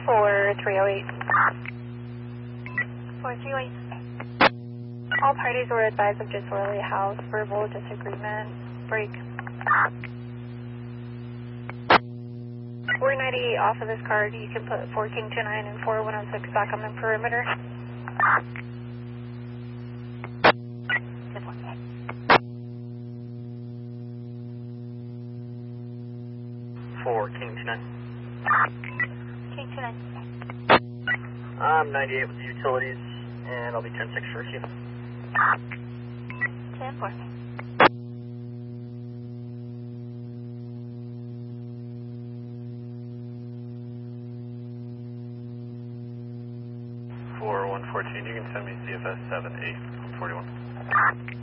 4308. 438. All parties were advised of disorderly house, verbal disagreement, break. 498 off of this card, you can put 4 King 29 and 4106 back on the perimeter. 4 King 29. King 29. I'm 98 with the utilities, and I'll be 10-6 for you. 10-4. For 114, you can send me CFS 7841.